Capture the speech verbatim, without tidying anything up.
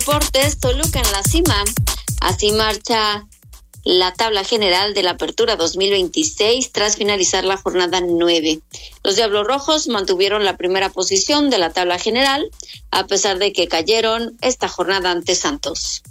Deportes, Toluca en la cima. Así marcha la tabla general de la Apertura dos mil veintiséis tras finalizar la jornada nueve. Los Diablos Rojos mantuvieron la primera posición de la tabla general, a pesar de que cayeron esta jornada ante Santos.